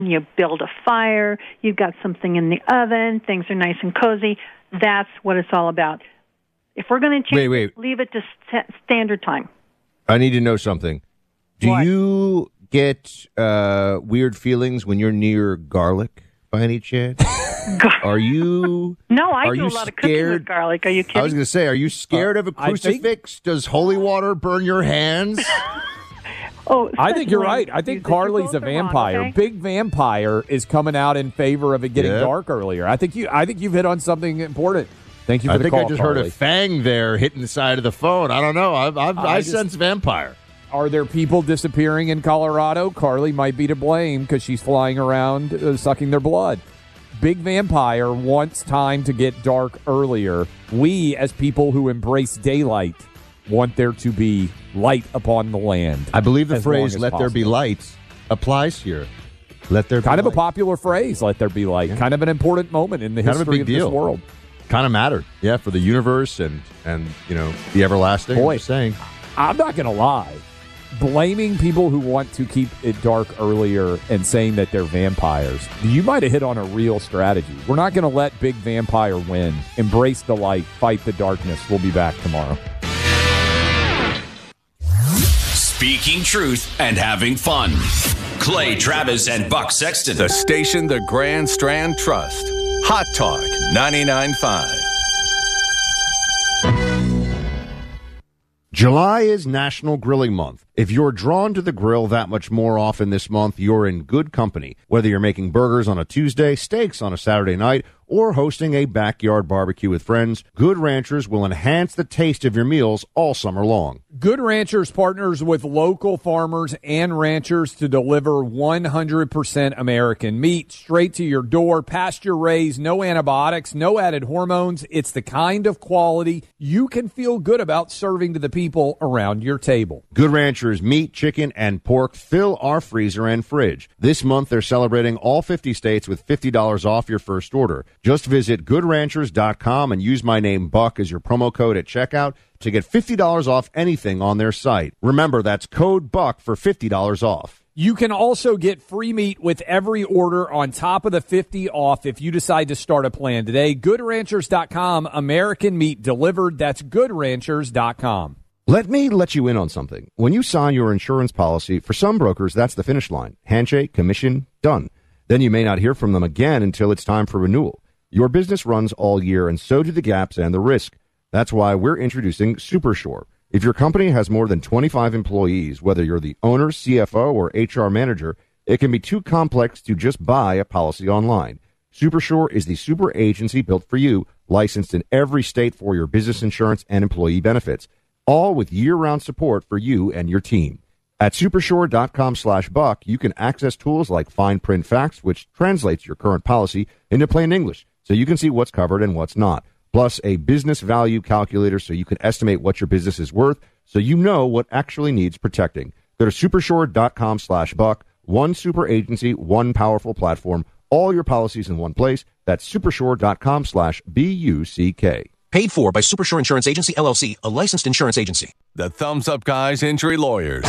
You build a fire, you've got something in the oven, things are nice and cozy. That's what it's all about. If we're going to change it, leave it to standard time. I need to know something. Do you get weird feelings when you're near garlic by any chance? Are you? No, I do a lot of cooking with garlic. Are you kidding? I was going to say, are you scared of a crucifix? Does holy water burn your hands? I think you're right. I think Carly's a vampire. Wrong, okay? Big Vampire is coming out in favor of it getting dark earlier. I think you've hit on something important. Thank you for the call, I just Carly. heard a fang there hitting the side of the phone. I don't know. I sense vampire. Are there people disappearing in Colorado? Carly might be to blame because she's flying around sucking their blood. Big Vampire wants time to get dark earlier. We, as people who embrace daylight, want there to be light upon the land. I believe the phrase "let there be light" applies here. Let there be kind of light. a popular phrase. Let there be light. Yeah. Kind of an important moment in the history of this world. Kind of mattered, for the universe and the everlasting. Boy, I'm saying, I'm not going to lie. Blaming people who want to keep it dark earlier and saying that they're vampires, you might have hit on a real strategy. We're not going to let Big Vampire win. Embrace the light. Fight the darkness. We'll be back tomorrow. Speaking truth and having fun. Clay Travis and Buck Sexton. The station the Grand Strand Trust. Hot Talk 99.5. July is National Grilling Month. If you're drawn to the grill that much more often this month, you're in good company. Whether you're making burgers on a Tuesday, steaks on a Saturday night, or hosting a backyard barbecue with friends, Good Ranchers will enhance the taste of your meals all summer long. Good Ranchers partners with local farmers and ranchers to deliver 100% American meat straight to your door, pasture-raised, no antibiotics, no added hormones. It's the kind of quality you can feel good about serving to the people around your table. Good Ranchers meat, chicken, and pork fill our freezer and fridge. This month, they're celebrating all 50 states with $50 off your first order. Just visit GoodRanchers.com and use my name, Buck, as your promo code at checkout to get $50 off anything on their site. Remember, that's code BUCK for $50 off. You can also get free meat with every order on top of the 50 off if you decide to start a plan today. GoodRanchers.com, American meat delivered. That's GoodRanchers.com. Let me let you in on something. When you sign your insurance policy, for some brokers, that's the finish line. Handshake, commission, done. Then you may not hear from them again until it's time for renewal. Your business runs all year, and so do the gaps and the risk. That's why we're introducing SuperSure. If your company has more than 25 employees, whether you're the owner, CFO, or HR manager, it can be too complex to just buy a policy online. SuperSure is the super agency built for you, licensed in every state for your business insurance and employee benefits, all with year-round support for you and your team. At supersure.com/buck, you can access tools like Fine Print Facts, which translates your current policy into plain English, so you can see what's covered and what's not. Plus a business value calculator so you can estimate what your business is worth, so you know what actually needs protecting. Go to supersure.com/buck. One super agency, one powerful platform, all your policies in one place. That's supersure.com/BUCK. Paid for by Supersure Insurance Agency, LLC, a licensed insurance agency. The Thumbs Up Guys Injury Lawyers.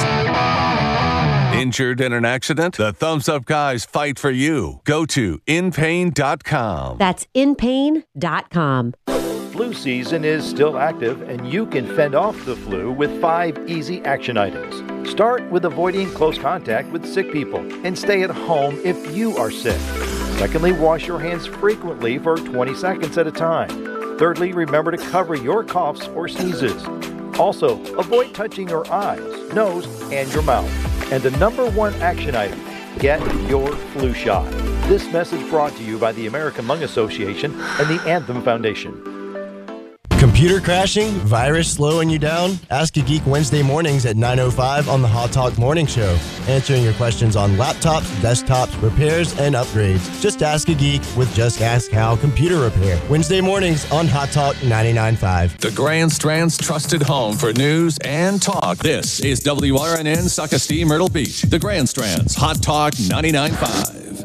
Injured in an accident? The Thumbs Up Guys fight for you. Go to inpain.com. That's inpain.com. Flu season is still active, and you can fend off the flu with 5 easy action items. Start with avoiding close contact with sick people and stay at home if you are sick. Secondly, wash your hands frequently for 20 seconds at a time. Thirdly, remember to cover your coughs or sneezes. Also, avoid touching your eyes, nose, and your mouth. And the number one action item, get your flu shot. This message brought to you by the American Lung Association and the Anthem Foundation. Computer crashing? Virus slowing you down? Ask a Geek Wednesday mornings at 9:05 on the Hot Talk Morning Show. Answering your questions on laptops, desktops, repairs, and upgrades. Just ask a geek with Just Ask How Computer Repair. Wednesday mornings on Hot Talk 99.5. The Grand Strand's trusted home for news and talk. This is WRNN Suckastee Myrtle Beach. The Grand Strand's Hot Talk 99.5.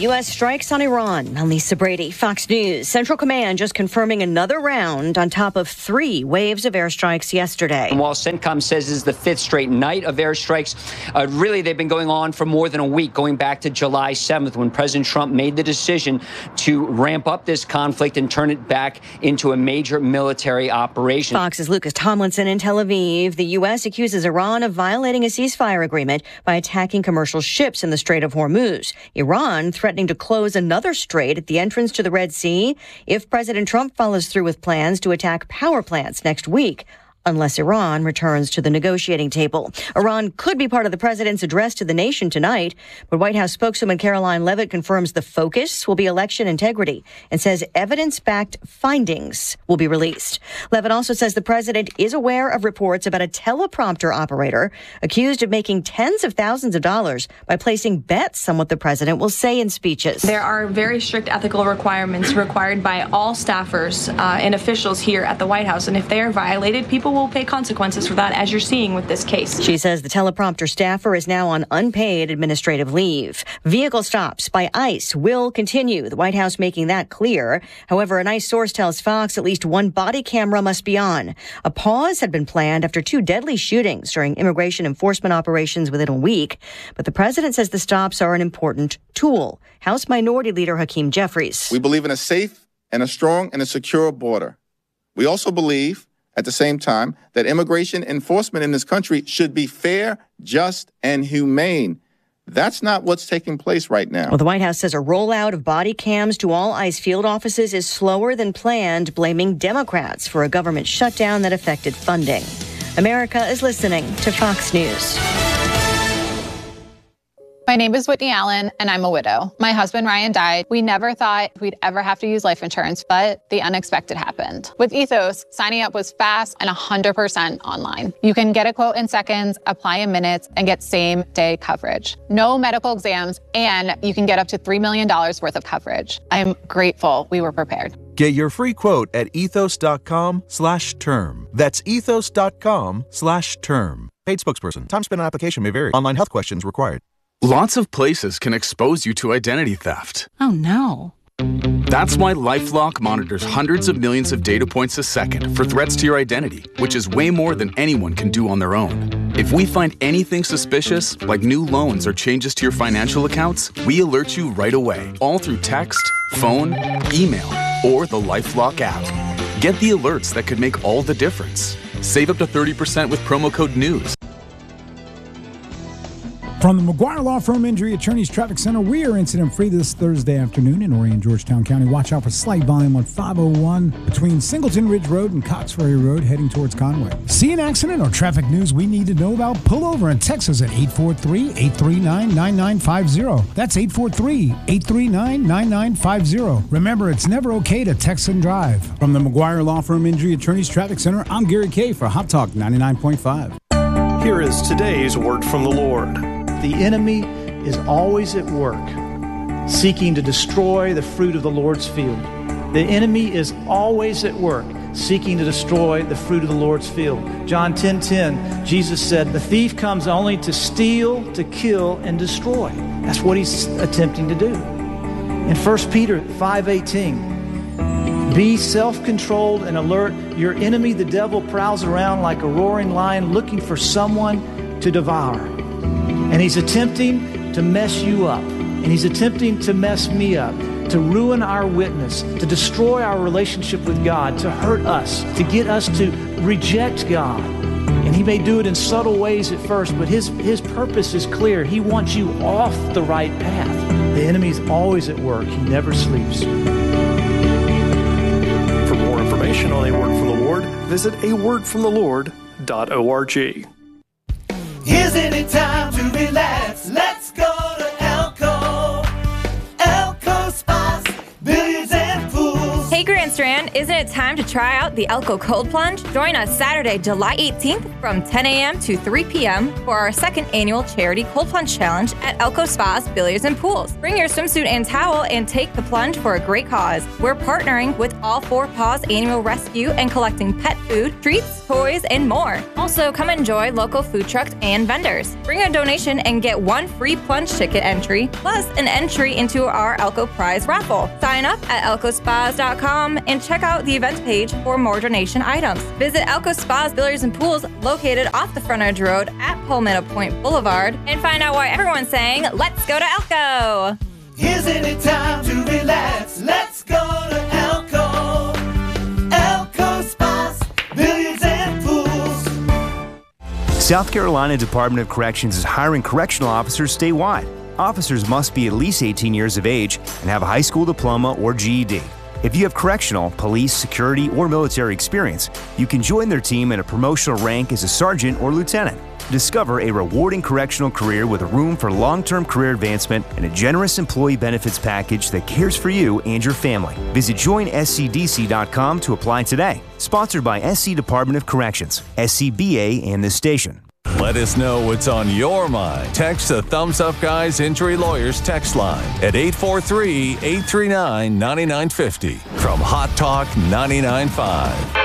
U.S. strikes on Iran. I'm Lisa Brady, Fox News. Central Command just confirming another round on top of 3 waves of airstrikes yesterday. And while CENTCOM says this is the 5th straight night of airstrikes, really they've been going on for more than a week, going back to July 7th when President Trump made the decision to ramp up this conflict and turn it back into a major military operation. Fox's Lucas Tomlinson in Tel Aviv. The U.S. accuses Iran of violating a ceasefire agreement by attacking commercial ships in the Strait of Hormuz. Iran threatening to close another strait at the entrance to the Red Sea if President Trump follows through with plans to attack power plants next week, unless Iran returns to the negotiating table. Iran could be part of the president's address to the nation tonight, but White House spokeswoman Caroline Leavitt confirms the focus will be election integrity and says evidence-backed findings will be released. Leavitt also says the president is aware of reports about a teleprompter operator accused of making tens of thousands of dollars by placing bets on what the president will say in speeches. There are very strict ethical requirements required by all staffers and officials here at the White House, and if they are violated, people will pay consequences for that, as you're seeing with this case. She says the teleprompter staffer is now on unpaid administrative leave. Vehicle stops by ICE will continue, the White House making that clear. However, an ICE source tells Fox at least one body camera must be on. A pause had been planned after 2 deadly shootings during immigration enforcement operations within a week, but the president says the stops are an important tool. House Minority Leader Hakeem Jeffries. We believe in a safe and a strong and a secure border. We also believe at the same time that immigration enforcement in this country should be fair, just, and humane. That's not what's taking place right now. Well, the White House says a rollout of body cams to all ICE field offices is slower than planned, blaming Democrats for a government shutdown that affected funding. America is listening to Fox News. My name is Whitney Allen, and I'm a widow. My husband, Ryan, died. We never thought we'd ever have to use life insurance, but the unexpected happened. With Ethos, signing up was fast and 100% online. You can get a quote in seconds, apply in minutes, and get same-day coverage. No medical exams, and you can get up to $3 million worth of coverage. I'm grateful we were prepared. Get your free quote at ethos.com/term. That's ethos.com/term. Paid spokesperson. Time spent on application may vary. Online health questions required. Lots of places can expose you to identity theft. Oh, no. That's why LifeLock monitors hundreds of millions of data points a second for threats to your identity, which is way more than anyone can do on their own. If we find anything suspicious, like new loans or changes to your financial accounts, we alert you right away, all through text, phone, email, or the LifeLock app. Get the alerts that could make all the difference. Save up to 30% with promo code NEWS. From the McGuire Law Firm Injury Attorneys Traffic Center, we are incident-free this Thursday afternoon in Horry and Georgetown County. Watch out for slight volume on 501 between Singleton Ridge Road and Cox Ferry Road heading towards Conway. See an accident or traffic news we need to know about? Pull over and text us at 843-839-9950. That's 843-839-9950. Remember, it's never okay to text and drive. From the McGuire Law Firm Injury Attorneys Traffic Center, I'm Gary Kay for Hot Talk 99.5. Here is today's word from the Lord. The enemy is always at work, seeking to destroy the fruit of the Lord's field. The enemy is always at work, seeking to destroy the fruit of the Lord's field. John 10:10, Jesus said, "The thief comes only to steal, to kill, and destroy." That's what he's attempting to do. In 1 Peter 5:18, be self-controlled and alert. Your enemy, the devil, prowls around like a roaring lion looking for someone to devour. And he's attempting to mess you up. And he's attempting to mess me up, to ruin our witness, to destroy our relationship with God, to hurt us, to get us to reject God. And he may do it in subtle ways at first, but his purpose is clear. He wants you off the right path. The enemy's always at work. He never sleeps. For more information on A Word from the Lord, visit awordfromthelord.org. Isn't it time to relax? Let's go to Elko. Elko Spas, billiards and pools. Hey, Grand Strand, Isn't it time to try out the Elko Cold Plunge? Join us Saturday, July 18th from 10 a.m. to 3 p.m. for our second annual Charity Cold Plunge Challenge at Elko Spas, Billiards, and Pools. Bring your swimsuit and towel and take the plunge for a great cause. We're partnering with All Four Paws Annual Rescue and collecting pet food, treats, toys, and more. Also, come enjoy local food trucks and vendors. Bring a donation and get one free plunge ticket entry, plus an entry into our Elko Prize raffle. Sign up at elkospas.com and check out the event page for more donation items. Visit Elko Spas, Billiards, and Pools located off the Frontage Road at Palmetto Point Boulevard and find out why everyone's saying, let's go to Elko! Isn't it time to relax? Let's go to Elko. Elko Spas, Billiards, and Pools. South Carolina Department of Corrections is hiring correctional officers statewide. Officers must be at least 18 years of age and have a high school diploma or GED. If you have correctional, police, security, or military experience, you can join their team at a promotional rank as a sergeant or lieutenant. Discover a rewarding correctional career with room for long-term career advancement and a generous employee benefits package that cares for you and your family. Visit joinscdc.com to apply today. Sponsored by SC Department of Corrections, SCBA, and this station. Let us know what's on your mind. Text the Thumbs Up Guys Injury Lawyers text line at 843-839-9950 from Hot Talk 99.5.